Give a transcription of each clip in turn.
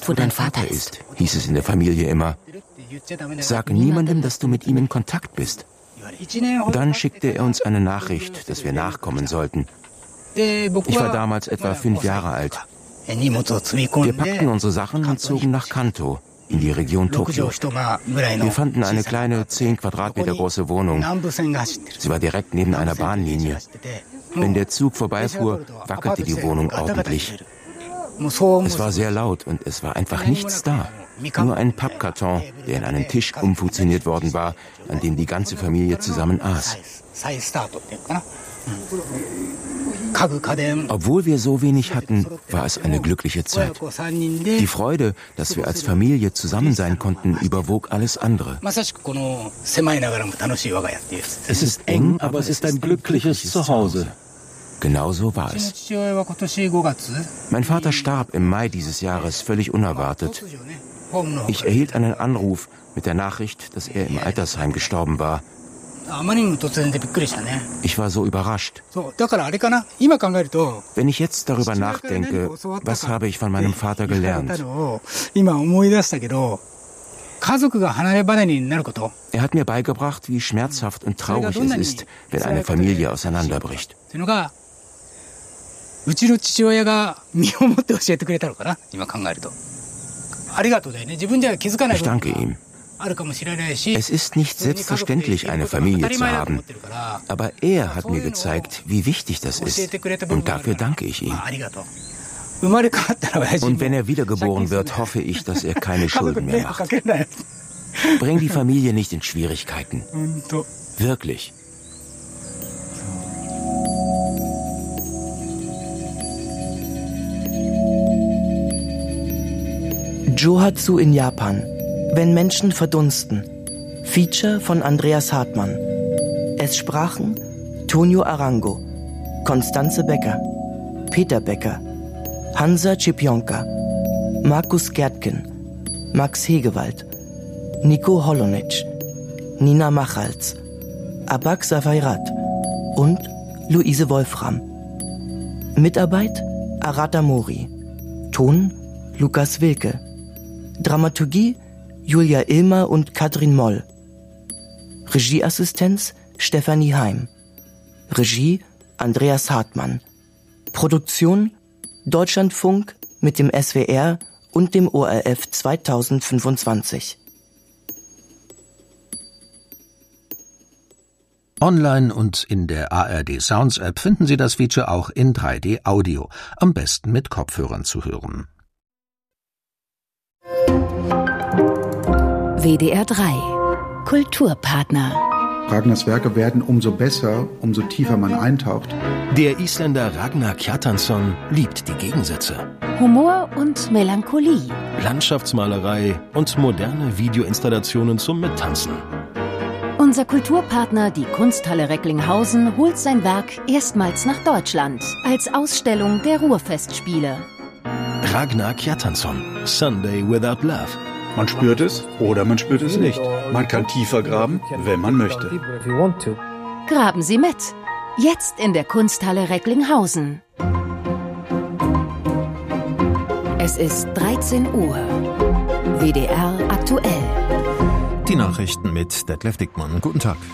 weißt, wo dein Vater ist, hieß es in der Familie immer. Sag niemandem, dass du mit ihm in Kontakt bist. Dann schickte er uns eine Nachricht, dass wir nachkommen sollten. Ich war damals etwa 5 Jahre alt. Wir packten unsere Sachen und zogen nach Kanto, in die Region Tokio. Wir fanden eine kleine 10 Quadratmeter große Wohnung. Sie war direkt neben einer Bahnlinie. Wenn der Zug vorbeifuhr, wackelte die Wohnung ordentlich. Es war sehr laut und es war einfach nichts da. Nur ein Pappkarton, der in einen Tisch umfunktioniert worden war, an dem die ganze Familie zusammen aß. Obwohl wir so wenig hatten, war es eine glückliche Zeit. Die Freude, dass wir als Familie zusammen sein konnten, überwog alles andere. Es ist eng, aber es ist ein glückliches Zuhause. Genau so war es. Mein Vater starb im Mai dieses Jahres völlig unerwartet. Ich erhielt einen Anruf mit der Nachricht, dass er im Altersheim gestorben war. Ich war so überrascht. Wenn ich jetzt darüber nachdenke, was habe ich von meinem Vater gelernt? Er hat mir beigebracht, wie schmerzhaft und traurig es ist, wenn eine Familie auseinanderbricht. Ich danke ihm. Es ist nicht selbstverständlich, eine Familie zu haben. Aber er hat mir gezeigt, wie wichtig das ist. Und dafür danke ich ihm. Und wenn er wiedergeboren wird, hoffe ich, dass er keine Schulden mehr macht. Bring die Familie nicht in Schwierigkeiten. Wirklich. Johatsu in Japan. Wenn Menschen verdunsten. Feature von Andreas Hartmann. Es sprachen Tonio Arango, Konstanze Becker, Peter Becker, Hansa Cipionka, Markus Gärtgen, Max Hegewald, Nico Holonitsch, Nina Machals, Abak Savairat und Luise Wolfram. Mitarbeit Arata Mori. Ton Lukas Wilke. Dramaturgie Julia Ilmer und Katrin Moll. Regieassistenz Stefanie Heim. Regie Andreas Hartmann. Produktion Deutschlandfunk mit dem SWR und dem ORF 2025. Online und in der ARD Sounds App finden Sie das Feature auch in 3D Audio, am besten mit Kopfhörern zu hören. WDR 3 Kulturpartner. Ragnars Werke werden umso besser, umso tiefer man eintaucht. Der Isländer Ragnar Kjartansson liebt die Gegensätze. Humor und Melancholie. Landschaftsmalerei und moderne Videoinstallationen zum Mittanzen. Unser Kulturpartner, die Kunsthalle Recklinghausen, holt sein Werk erstmals nach Deutschland als Ausstellung der Ruhrfestspiele. Ragnar Kjartansson, Sunday Without Love. Man spürt es oder man spürt es nicht. Man kann tiefer graben, wenn man möchte. Graben Sie mit. Jetzt in der Kunsthalle Recklinghausen. Es ist 13 Uhr. WDR aktuell. Die Nachrichten mit Detlef Dickmann. Guten Tag.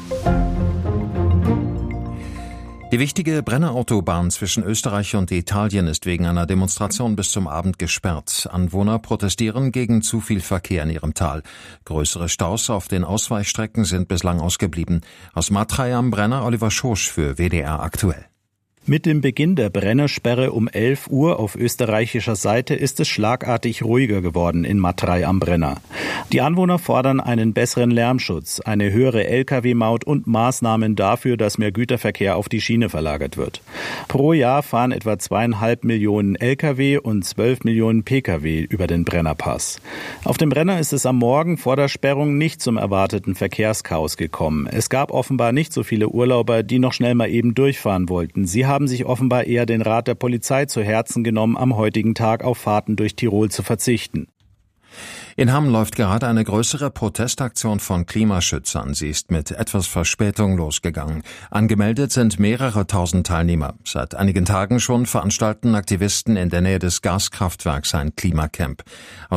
Die wichtige Brennerautobahn zwischen Österreich und Italien ist wegen einer Demonstration bis zum Abend gesperrt. Anwohner protestieren gegen zu viel Verkehr in ihrem Tal. Größere Staus auf den Ausweichstrecken sind bislang ausgeblieben. Aus Matrei am Brenner Oliver Schosch für WDR aktuell. Mit dem Beginn der Brennersperre um 11 Uhr auf österreichischer Seite ist es schlagartig ruhiger geworden in Matrei am Brenner. Die Anwohner fordern einen besseren Lärmschutz, eine höhere Lkw-Maut und Maßnahmen dafür, dass mehr Güterverkehr auf die Schiene verlagert wird. Pro Jahr fahren etwa 2,5 Millionen Lkw und 12 Millionen Pkw über den Brennerpass. Auf dem Brenner ist es am Morgen vor der Sperrung nicht zum erwarteten Verkehrschaos gekommen. Es gab offenbar nicht so viele Urlauber, die noch schnell mal eben durchfahren wollten. Sie haben sich offenbar eher den Rat der Polizei zu Herzen genommen, am heutigen Tag auf Fahrten durch Tirol zu verzichten. In Hamm läuft gerade eine größere Protestaktion von Klimaschützern. Sie ist mit etwas Verspätung losgegangen. Angemeldet sind mehrere tausend Teilnehmer. Seit einigen Tagen schon veranstalten Aktivisten in der Nähe des Gaskraftwerks ein Klimacamp. Aus